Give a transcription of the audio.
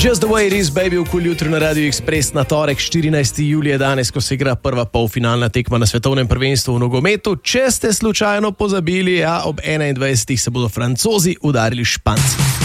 Just the way it is, baby, v Cool jutru na Radio Express na torek 14. julija danes, ko se igra prva polfinalna tekma na svetovnem prvenstvu v nogometu. Če ste slučajno pozabili, ob 21. se bodo Francozi udarili s Španci.